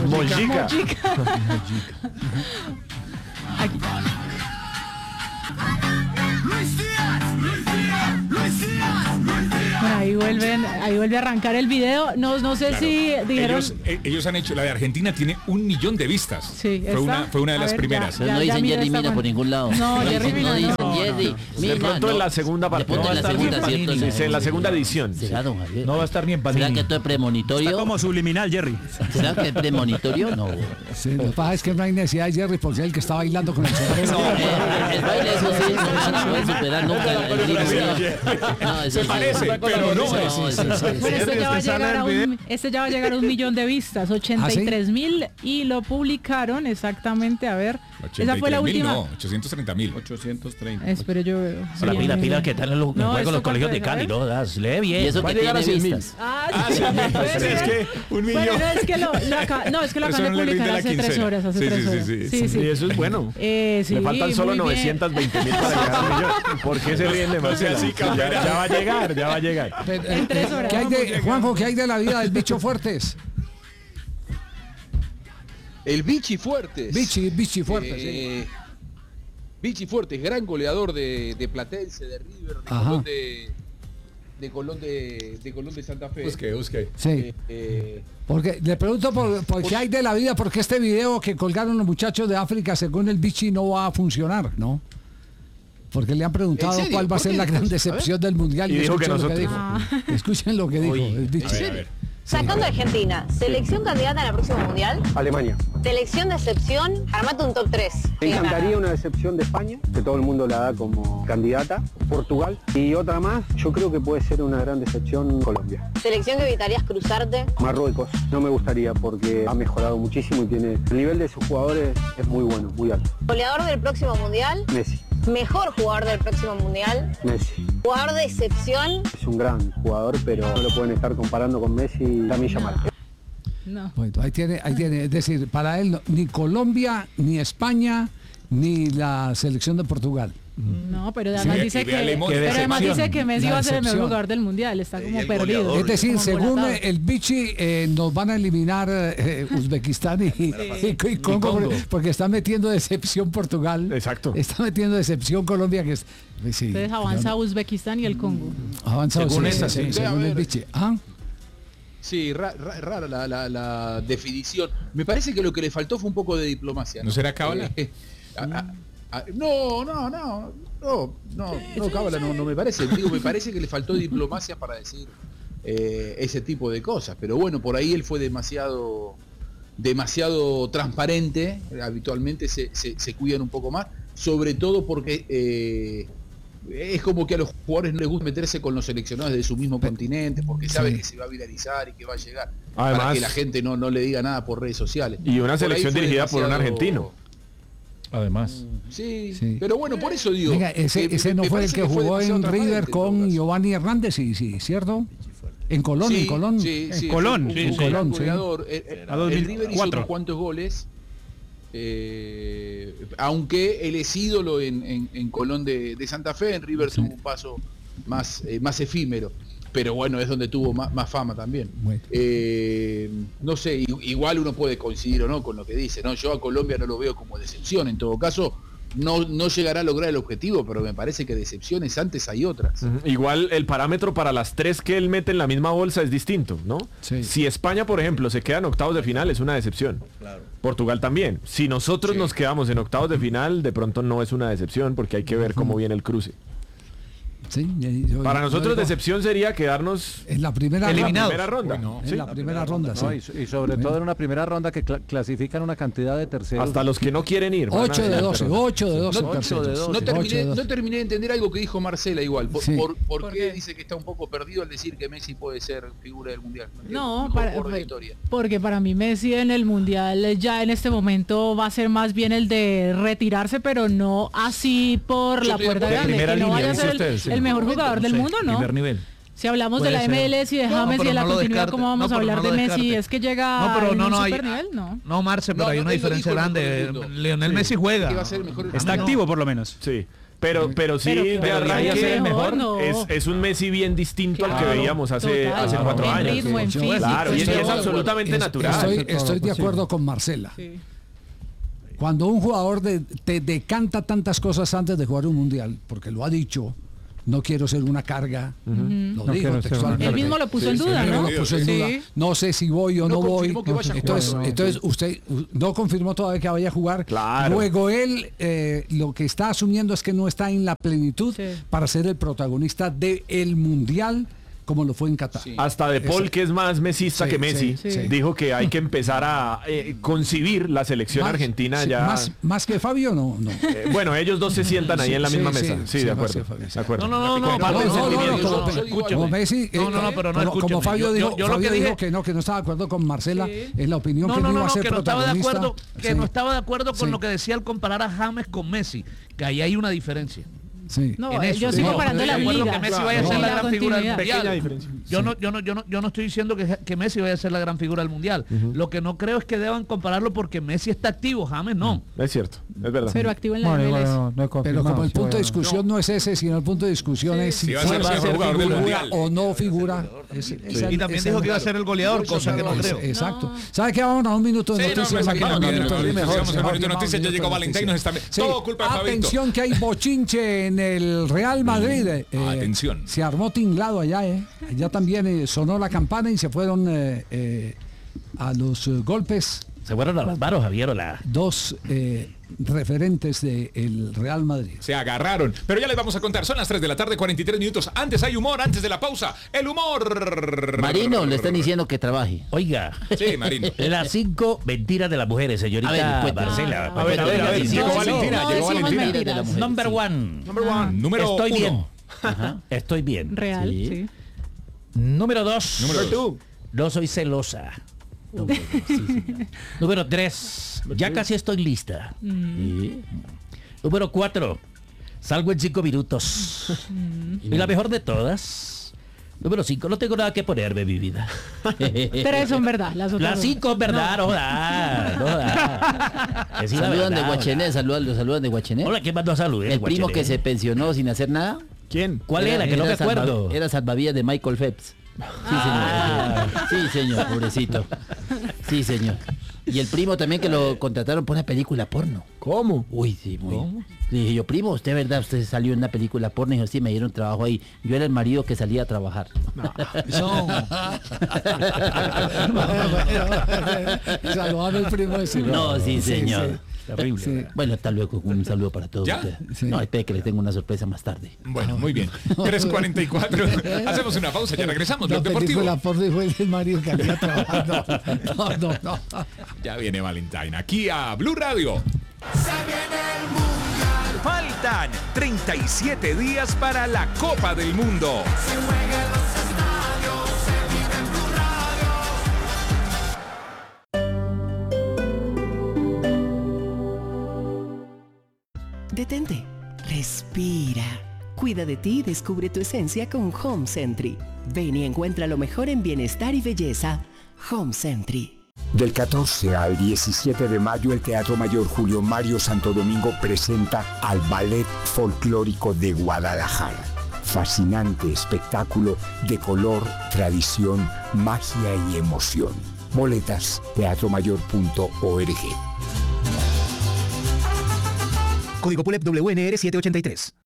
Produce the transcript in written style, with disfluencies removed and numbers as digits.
Mojica. Aquí. Bueno, ahí vuelve a arrancar el video. No sé si dijeron. Ellos han hecho, la de Argentina tiene 1 millón de vistas. Sí, fue una de las primeras. No dicen Jerry Mina por ningún lado. No, Jerry Mina no dicen no. Jerry Mina. De pronto en la segunda parte. De pronto en la segunda, ¿cierto? Sí, en la segunda edición. ¿Será, don Javier? No va a estar ni en Panini. ¿Será que esto es premonitorio? Está como subliminal, Jerry. ¿Será que es premonitorio? No. Sí, lo que pasa es que no hay necesidad de Jerry porque es el que está bailando con el sombrero. El baile, eso sí, no se puede superar nunca. Se parece, pero no. Bueno, este ya va a llegar a 1 millón de vistas, 83.000, y lo publicaron exactamente, a ver, esa fue la última. No, 830.000. 830. Espero yo. Hola, pila, ¿qué tal en los colegios de Cali? ¿No? Lee bien. Y eso Va que a llegar tiene a 100.000. vistas. Es que 1 millón. Bueno, es que lo acaban de publicar hace 3 horas. Sí. Y eso es bueno. Sí, Le faltan solo muy bien. 920.000 para llegar a 1 millón. ¿Por qué se ríen de Marcela? Ya va a llegar. En 3 horas. ¿Qué hay Juanjo, ¿qué hay de la vida del Bicho Fuertes? El Vichy Fuertes. Bichi Fuertes, sí. Vichy Fuertes, gran goleador de Platense, de River, de Colón de Santa Fe. Busque. Sí. Porque le pregunto por qué hay de la vida, porque este video que colgaron los muchachos de África, según el Bichi, no va a funcionar, ¿no? Porque le han preguntado cuál va a ser la gran decepción del Mundial. Y dijo que escuchen lo nosotros. dijo. Escuchen lo que dijo el Bichi. A ver. Sacando a Argentina, ¿selección candidata en el próximo Mundial? Alemania. ¿Selección de excepción? Armate un top 3. Me encantaría una decepción de España, que todo el mundo la da como candidata. Portugal. Y otra más, yo creo que puede ser una gran decepción Colombia. ¿Selección que evitarías cruzarte? Marruecos. No me gustaría porque ha mejorado muchísimo y tiene... El nivel de sus jugadores es muy bueno, muy alto. ¿Goleador del próximo Mundial? Messi. ¿Mejor jugador del próximo Mundial? Messi. ¿Jugador de excepción? Es un gran jugador, pero no lo pueden estar comparando con Messi y Lamine Yamal. No. Bueno, ahí tiene, es decir, para él ni Colombia, ni España, ni la selección de Portugal. No, pero además dice que Messi va a ser el mejor jugador del Mundial, está como perdido. Es decir, como según embolatado. el Bichi, nos van a eliminar Uzbekistán y Congo, porque está metiendo decepción Portugal. Exacto. Está metiendo decepción Colombia, que es... Sí, Entonces avanza Uzbekistán y el Congo. Avanza Según según el Bichi. Sí, rara la definición. Me parece que lo que le faltó fue un poco de diplomacia. ¿No será cábala? No, cábala no me parece. Digo, me parece que le faltó diplomacia para decir ese tipo de cosas. Pero bueno, por ahí él fue demasiado transparente. Habitualmente se cuidan un poco más, sobre todo porque es como que a los jugadores no les gusta meterse con los seleccionados de su mismo continente, porque saben que se va a viralizar y que va a llegar. Además, para que la gente no le diga nada por redes sociales. Y una selección dirigida por un argentino. Además. Sí, pero bueno, por eso digo. Venga, ese no fue el que jugó en River con Giovanni Hernández, sí, ¿cierto? En Colón, Sí, en Colón. Sí, Colón, un Colón, sí. goleador. El River hizo unos cuantos goles, aunque él es ídolo en Colón de Santa Fe, en River tuvo un paso más efímero. Pero bueno, es donde tuvo más fama también. Bueno. No sé, igual uno puede coincidir o no con lo que dice, ¿no? Yo a Colombia no lo veo como decepción, en todo caso, no llegará a lograr el objetivo, pero me parece que decepciones antes hay otras. Igual el parámetro para las 3 que él mete en la misma bolsa es distinto, ¿no? Sí. Si España, por ejemplo, se queda en octavos de final, es una decepción. Claro. Portugal también. Si nosotros nos quedamos en octavos de final, de pronto no es una decepción, porque hay que ver cómo viene el cruce. Sí, Para nosotros decepción sería quedarnos en la primera ronda. En la primera ronda, no, y sobre todo en una primera ronda que clasifican una cantidad de terceros. Hasta los que no quieren ir. 8 de 12. No terminé de entender algo que dijo Marcela igual. ¿Por qué qué? dice que está un poco perdido al decir que Messi puede ser figura del Mundial? No, porque para mí Messi en el Mundial ya en este momento va a ser más bien el de retirarse, pero no así por la puerta grande, que no vaya a ser el mejor jugador del mundo, ¿no? Primer nivel. Si hablamos de la MLS y de James y de la continuidad, ¿cómo vamos a hablar de Messi? Es que llega en un super nivel, ¿no? No, Marce, pero hay una diferencia grande. Lionel Messi juega. Está activo por lo menos. Sí. Pero sí, de arranque es un Messi bien distinto al que veíamos hace 4 años. Claro, y es absolutamente natural. Estoy de acuerdo con Marcela. Sí. Cuando un jugador te decanta tantas cosas antes de jugar un mundial, porque lo ha dicho, no quiero ser una carga, lo dijo textualmente. Él mismo lo puso en duda, ¿no? No sé si voy o no voy. Entonces usted no confirmó todavía que vaya a jugar. Claro. Luego él lo que está asumiendo es que no está en la plenitud para ser el protagonista del mundial, como lo fue en Qatar. Sí. Hasta De Paul, que es más mesista que Messi, dijo que hay que empezar a concibir la selección argentina ya. Más que Fabio, no. Bueno, ellos dos se sientan ahí en la misma mesa. Sí, de acuerdo. Como Messi, como Fabio dijo, que no estaba de acuerdo con Marcela en la opinión que no iba a ser protagonista. Que no estaba de acuerdo con lo que decía al comparar a James con Messi, que ahí hay una diferencia. Sí. No, yo sigo comparando la liga. Que Messi vaya a ser la gran figura del mundial. Yo no estoy diciendo que Messi vaya a ser la gran figura del mundial. Lo que no creo es que deban compararlo porque Messi está activo, James no. Es cierto, es verdad. Pero activo en la MLS. Pero como el punto de discusión no es ese, sino el punto de discusión es si va a ser figura o no figura. Y también dijo que iba a ser el goleador, cosa que no creo. Exacto. ¿Sabe qué? Vamos a un minuto de noticias. Noticias, ya llegó Valentín, nos está todo culpa de Fabito. Atención que hay bochinche en el Real Madrid. Atención. Se armó tinglado allá, Allá también sonó la campana y se fueron a los golpes. Se fueron a las manos, Javier. Dos referentes del Real Madrid. Se agarraron. Pero ya les vamos a contar. Son las 3 de la tarde, 43 minutos. Antes hay humor, antes de la pausa. El humor. Marino, le están diciendo que trabaje. Oiga. Sí, Marino. Las 5 mentiras de las mujeres, señorita Marcela. A ver. Llegó Valentina. Number one. Número Estoy 1. bien. Estoy bien. Real, sí. Número 2. Número 2. No soy celosa. Número 3. Ya casi estoy lista. Número 4. Salgo en 5 minutos. Y la mejor de todas. Número 5. No tengo nada que ponerme, mi vida. 3 son verdad. Las 5 es verdad, no da. Saludan de Guachené, saludan de Guachené. Hola, ¿quién mandó a saludar? El primo que se pensionó sin hacer nada. ¿Quién? ¿Cuál era? Que no me acuerdo. Era salvavidas de Michael Phelps. Sí, señor. Sí, señor, pobrecito. Sí, señor. Y el primo también que lo contrataron por una película porno. ¿Cómo? Uy, sí, muy. ¿Cómo? Le dije yo, primo, usted verdad, usted salió en una película porno. Y dijo, sí, me dieron trabajo ahí. Yo era el marido que salía a trabajar. No. Saludame el primo ese. No, sí, señor. Sí. Terrible. Sí. Bueno, hasta luego, un saludo para todos ¿Ya? ustedes. Sí. No, espere que les tengo una sorpresa más tarde. Bueno, muy bien. 3:44. Hacemos una pausa, ya regresamos. La película porno fue el marido que había trabajado. No. Ya viene Valentine aquí a Blue Radio. Se viene el mundial. Faltan 37 días para la Copa del Mundo. Se juega en los estadios, se vive en Blue Radio. Detente, respira. Cuida de ti y descubre tu esencia con Home Sentry. Ven y encuentra lo mejor en bienestar y belleza. Home Sentry. Del 14 al 17 de mayo, el Teatro Mayor Julio Mario Santo Domingo presenta al Ballet Folclórico de Guadalajara. Fascinante espectáculo de color, tradición, magia y emoción. Boletas, teatromayor.org. Código PULEP WNR 783.